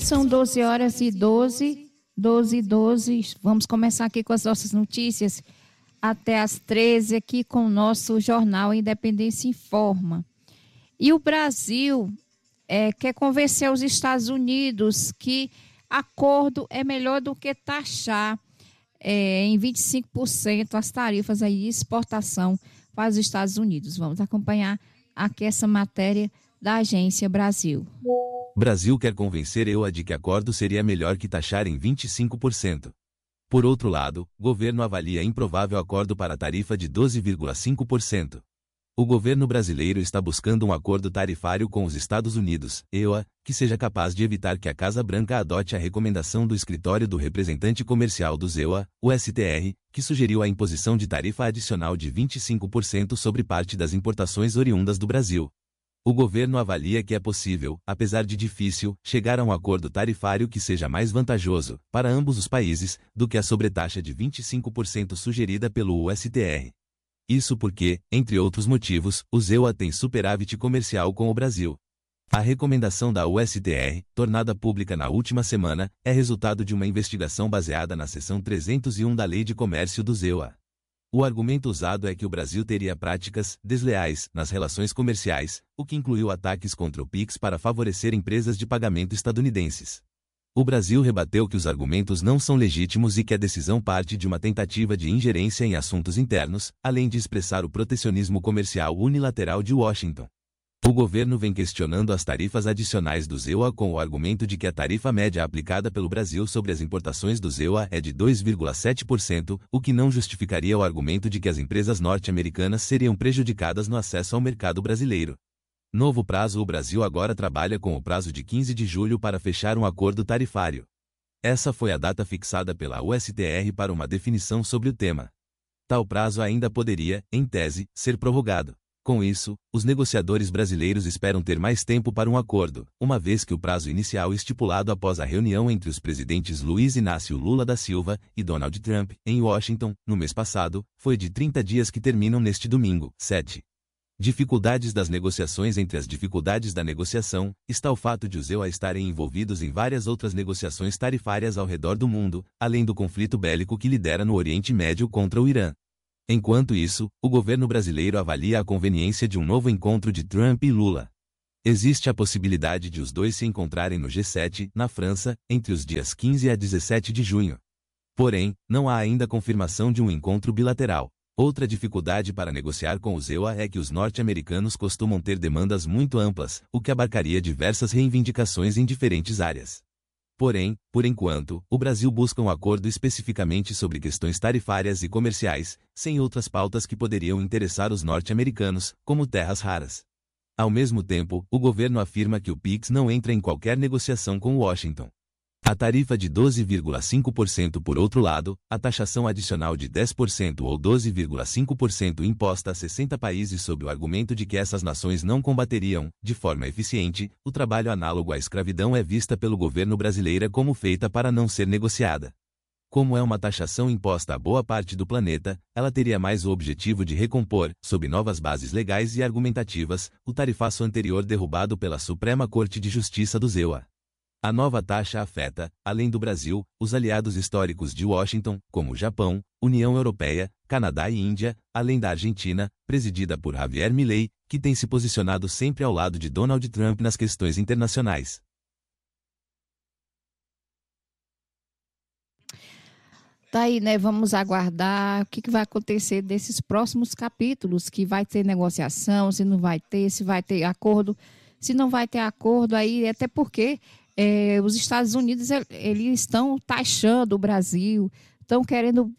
São 12 horas e 12, 12 e 12. Vamos começar aqui com as nossas notícias até às 13 aqui com o nosso jornal Independência Informa. E o Brasil quer convencer os Estados Unidos que acordo é melhor do que taxar em 25% as tarifas aí de exportação para os Estados Unidos. Vamos acompanhar aqui essa matéria da Agência Brasil. Brasil quer convencer EUA de que acordo seria melhor que taxar em 25%. Por outro lado, governo avalia improvável acordo para tarifa de 12,5%. O governo brasileiro está buscando um acordo tarifário com os Estados Unidos, EUA, que seja capaz de evitar que a Casa Branca adote a recomendação do Escritório do Representante Comercial dos EUA, o STR, que sugeriu a imposição de tarifa adicional de 25% sobre parte das importações oriundas do Brasil. O governo avalia que é possível, apesar de difícil, chegar a um acordo tarifário que seja mais vantajoso, para ambos os países, do que a sobretaxa de 25% sugerida pelo STR. Isso porque, entre outros motivos, o EUA tem superávit comercial com o Brasil. A recomendação da USTR, tornada pública na última semana, é resultado de uma investigação baseada na seção 301 da Lei de Comércio do EUA. O argumento usado é que o Brasil teria práticas desleais nas relações comerciais, o que incluiu ataques contra o PIX para favorecer empresas de pagamento estadunidenses. O Brasil rebateu que os argumentos não são legítimos e que a decisão parte de uma tentativa de ingerência em assuntos internos, além de expressar o protecionismo comercial unilateral de Washington. O governo vem questionando as tarifas adicionais do EUA com o argumento de que a tarifa média aplicada pelo Brasil sobre as importações do EUA é de 2,7%, o que não justificaria o argumento de que as empresas norte-americanas seriam prejudicadas no acesso ao mercado brasileiro. Novo prazo: o Brasil agora trabalha com o prazo de 15 de julho para fechar um acordo tarifário. Essa foi a data fixada pela USTR para uma definição sobre o tema. Tal prazo ainda poderia, em tese, ser prorrogado. Com isso, os negociadores brasileiros esperam ter mais tempo para um acordo, uma vez que o prazo inicial estipulado após a reunião entre os presidentes Luiz Inácio Lula da Silva e Donald Trump, em Washington, no mês passado, foi de 30 dias que terminam neste domingo, 7. Dificuldades das negociações. Entre as dificuldades da negociação, está o fato de os EUA estarem envolvidos em várias outras negociações tarifárias ao redor do mundo, além do conflito bélico que lidera no Oriente Médio contra o Irã. Enquanto isso, o governo brasileiro avalia a conveniência de um novo encontro de Trump e Lula. Existe a possibilidade de os dois se encontrarem no G7, na França, entre os dias 15 a 17 de junho. Porém, não há ainda confirmação de um encontro bilateral. Outra dificuldade para negociar com os EUA é que os norte-americanos costumam ter demandas muito amplas, o que abarcaria diversas reivindicações em diferentes áreas. Porém, por enquanto, o Brasil busca um acordo especificamente sobre questões tarifárias e comerciais, sem outras pautas que poderiam interessar os norte-americanos, como terras raras. Ao mesmo tempo, o governo afirma que o PIX não entra em qualquer negociação com Washington. A tarifa de 12,5%. Por outro lado, a taxação adicional de 10% ou 12,5% imposta a 60 países sob o argumento de que essas nações não combateriam, de forma eficiente, o trabalho análogo à escravidão é vista pelo governo brasileiro como feita para não ser negociada. Como é uma taxação imposta a boa parte do planeta, ela teria mais o objetivo de recompor, sob novas bases legais e argumentativas, o tarifaço anterior derrubado pela Suprema Corte de Justiça do EUA. A nova taxa afeta, além do Brasil, os aliados históricos de Washington, como Japão, União Europeia, Canadá e Índia, além da Argentina, presidida por Javier Milei, que tem se posicionado sempre ao lado de Donald Trump nas questões internacionais. Tá aí, né? Vamos aguardar o que vai acontecer desses próximos capítulos, que vai ter negociação, se não vai ter, se vai ter acordo, se não vai ter acordo aí, até porque os Estados Unidos eles estão taxando o Brasil, estão querendo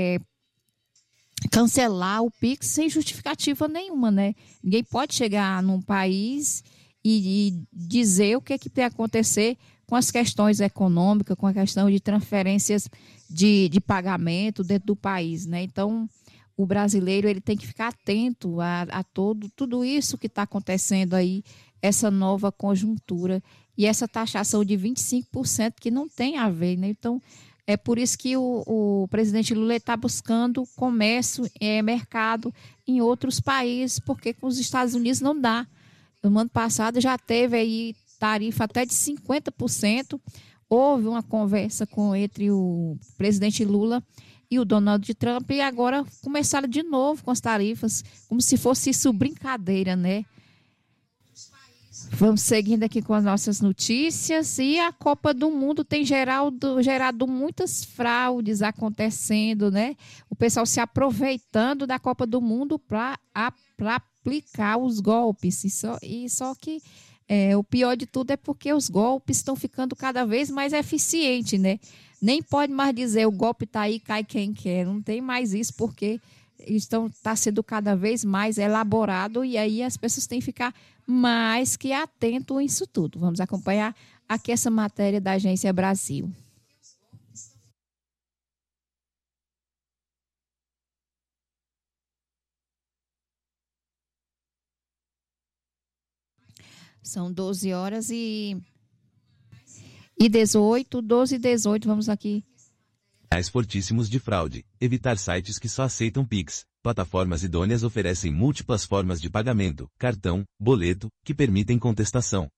cancelar o PIX sem justificativa nenhuma, né? Ninguém pode chegar num país e dizer o que vai acontecer com as questões econômicas, com a questão de transferências de pagamento dentro do país, né? Então, o brasileiro ele tem que ficar atento a tudo isso que está acontecendo aí, essa nova conjuntura e essa taxação de 25% que não tem a ver, né? Então, é por isso que o presidente Lula está buscando comércio, mercado em outros países, porque com os Estados Unidos não dá. No ano passado já teve aí tarifa até de 50%. Houve uma conversa entre o presidente Lula e o Donald Trump, e agora começaram de novo com as tarifas, como se fosse isso brincadeira, né? Vamos seguindo aqui com as nossas notícias. E a Copa do Mundo tem gerado muitas fraudes acontecendo, né? O pessoal se aproveitando da Copa do Mundo para aplicar os golpes. Só que o pior de tudo é porque os golpes estão ficando cada vez mais eficientes, né? Nem pode mais dizer o golpe está aí, cai quem quer. Não tem mais isso, porque está sendo cada vez mais elaborado, e aí as pessoas têm que ficar mais que atentos a isso tudo. Vamos acompanhar aqui essa matéria da Agência Brasil. São 12 horas e 18, 12 e 18, vamos aqui. Fortíssimos de fraude. Evitar sites que só aceitam Pix. Plataformas idôneas oferecem múltiplas formas de pagamento, cartão, boleto, que permitem contestação.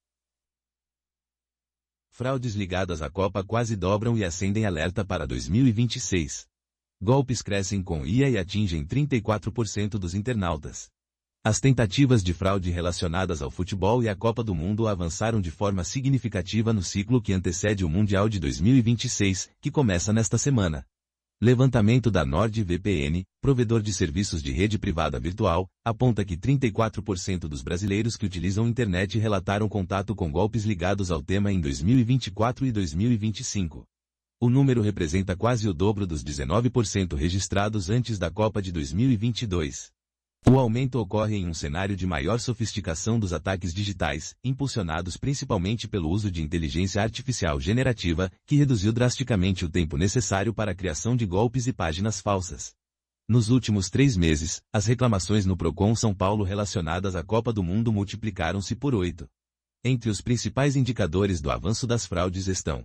Fraudes ligadas à Copa quase dobram e acendem alerta para 2026. Golpes crescem com IA e atingem 34% dos internautas. As tentativas de fraude relacionadas ao futebol e à Copa do Mundo avançaram de forma significativa no ciclo que antecede o Mundial de 2026, que começa nesta semana. Levantamento da NordVPN, provedor de serviços de rede privada virtual, aponta que 34% dos brasileiros que utilizam a internet relataram contato com golpes ligados ao tema em 2024 e 2025. O número representa quase o dobro dos 19% registrados antes da Copa de 2022. O aumento ocorre em um cenário de maior sofisticação dos ataques digitais, impulsionados principalmente pelo uso de inteligência artificial generativa, que reduziu drasticamente o tempo necessário para a criação de golpes e páginas falsas. Nos últimos 3 meses, as reclamações no Procon São Paulo relacionadas à Copa do Mundo multiplicaram-se por 8. Entre os principais indicadores do avanço das fraudes estão: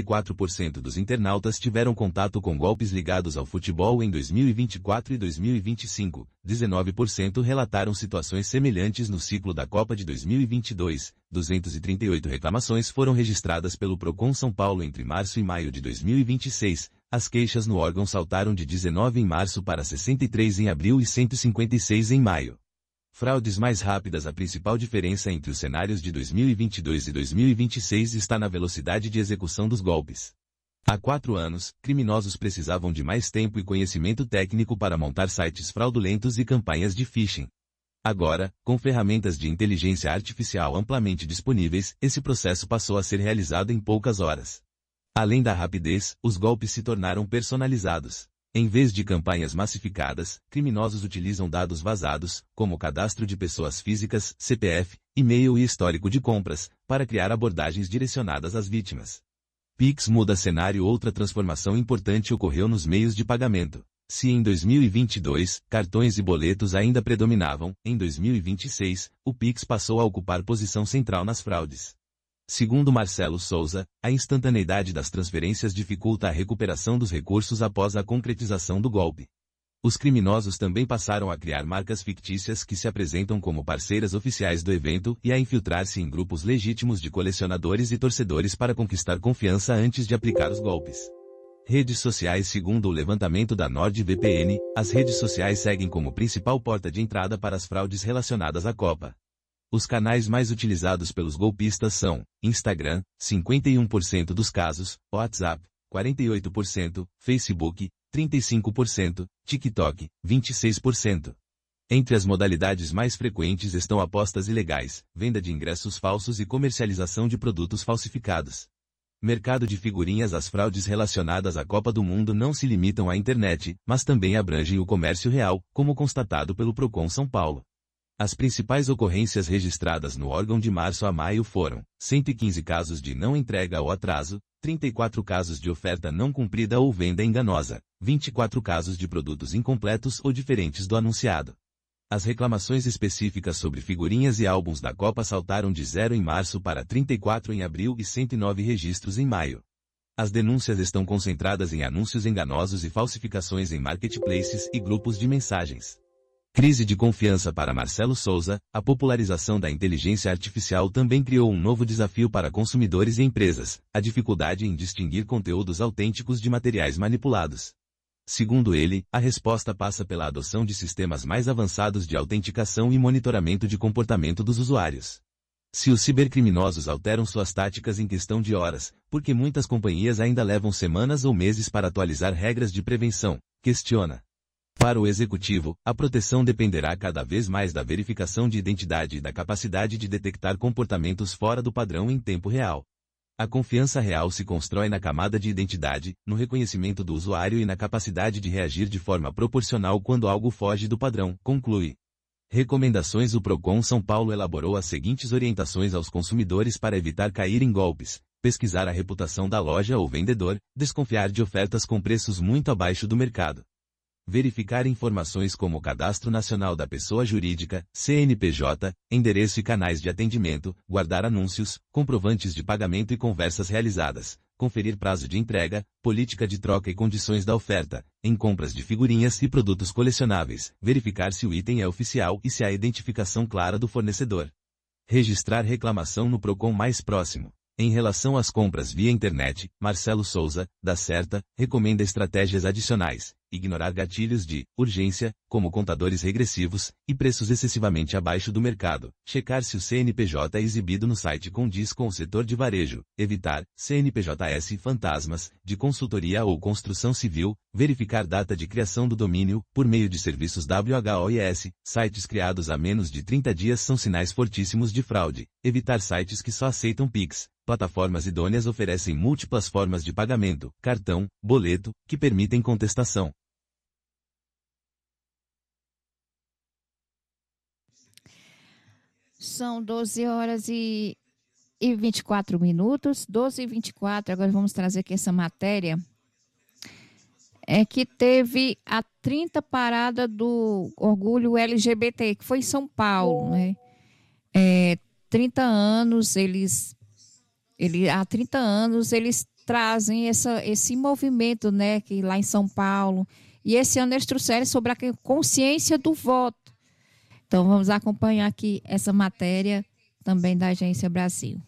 34% dos internautas tiveram contato com golpes ligados ao futebol em 2024 e 2025, 19% relataram situações semelhantes no ciclo da Copa de 2022, 238 reclamações foram registradas pelo Procon São Paulo entre março e maio de 2026, as queixas no órgão saltaram de 19 em março para 63 em abril e 156 em maio. Fraudes mais rápidas. A principal diferença entre os cenários de 2022 e 2026 está na velocidade de execução dos golpes. Há 4 anos, criminosos precisavam de mais tempo e conhecimento técnico para montar sites fraudulentos e campanhas de phishing. Agora, com ferramentas de inteligência artificial amplamente disponíveis, esse processo passou a ser realizado em poucas horas. Além da rapidez, os golpes se tornaram personalizados. Em vez de campanhas massificadas, criminosos utilizam dados vazados, como cadastro de pessoas físicas, CPF, e-mail e histórico de compras, para criar abordagens direcionadas às vítimas. Pix muda cenário. Outra transformação importante ocorreu nos meios de pagamento. Se em 2022, cartões e boletos ainda predominavam, em 2026, o Pix passou a ocupar posição central nas fraudes. Segundo Marcelo Souza, a instantaneidade das transferências dificulta a recuperação dos recursos após a concretização do golpe. Os criminosos também passaram a criar marcas fictícias que se apresentam como parceiras oficiais do evento e a infiltrar-se em grupos legítimos de colecionadores e torcedores para conquistar confiança antes de aplicar os golpes. Redes sociais. Segundo o levantamento da NordVPN, as redes sociais seguem como principal porta de entrada para as fraudes relacionadas à Copa. Os canais mais utilizados pelos golpistas são Instagram, 51% dos casos, WhatsApp, 48%, Facebook, 35%, TikTok, 26%. Entre as modalidades mais frequentes estão apostas ilegais, venda de ingressos falsos e comercialização de produtos falsificados. Mercado de figurinhas. As fraudes relacionadas à Copa do Mundo não se limitam à internet, mas também abrangem o comércio real, como constatado pelo Procon São Paulo. As principais ocorrências registradas no órgão de março a maio foram 115 casos de não entrega ou atraso, 34 casos de oferta não cumprida ou venda enganosa, 24 casos de produtos incompletos ou diferentes do anunciado. As reclamações específicas sobre figurinhas e álbuns da Copa saltaram de 0 em março para 34 em abril e 109 registros em maio. As denúncias estão concentradas em anúncios enganosos e falsificações em marketplaces e grupos de mensagens. Crise de confiança para Marcelo Souza. A popularização da inteligência artificial também criou um novo desafio para consumidores e empresas: a dificuldade em distinguir conteúdos autênticos de materiais manipulados. Segundo ele, a resposta passa pela adoção de sistemas mais avançados de autenticação e monitoramento de comportamento dos usuários. Se os cibercriminosos alteram suas táticas em questão de horas, por que muitas companhias ainda levam semanas ou meses para atualizar regras de prevenção? Questiona. Para o executivo, a proteção dependerá cada vez mais da verificação de identidade e da capacidade de detectar comportamentos fora do padrão em tempo real. A confiança real se constrói na camada de identidade, no reconhecimento do usuário e na capacidade de reagir de forma proporcional quando algo foge do padrão, conclui. Recomendações. O Procon São Paulo elaborou as seguintes orientações aos consumidores para evitar cair em golpes: pesquisar a reputação da loja ou vendedor, desconfiar de ofertas com preços muito abaixo do mercado. Verificar informações como o Cadastro Nacional da Pessoa Jurídica, CNPJ, endereço e canais de atendimento, guardar anúncios, comprovantes de pagamento e conversas realizadas, conferir prazo de entrega, política de troca e condições da oferta, em compras de figurinhas e produtos colecionáveis, verificar se o item é oficial e se há identificação clara do fornecedor. Registrar reclamação no Procon mais próximo. Em relação às compras via internet, Marcelo Souza, da Certa, recomenda estratégias adicionais: ignorar gatilhos de urgência, como contadores regressivos, e preços excessivamente abaixo do mercado, checar se o CNPJ exibido no site condiz com o setor de varejo, evitar CNPJs fantasmas, de consultoria ou construção civil, verificar data de criação do domínio, por meio de serviços WHOIS, sites criados há menos de 30 dias são sinais fortíssimos de fraude, evitar sites que só aceitam Pix. Plataformas idôneas oferecem múltiplas formas de pagamento, cartão, boleto, que permitem contestação. São 12 horas e 24 minutos, 12 e 24. Agora vamos trazer aqui essa matéria. É que teve a 30 parada do orgulho LGBT, que foi em São Paulo, né? 30 anos, há 30 anos eles trazem esse movimento, né, que lá em São Paulo. E esse ano eles trouxeram sobre a consciência do voto. Então vamos acompanhar aqui essa matéria também da Agência Brasil.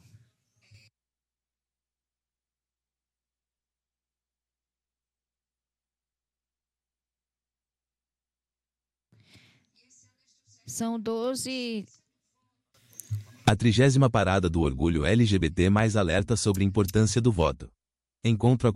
São 12. A 30ª parada do orgulho LGBT mais alerta sobre a importância do voto. Encontro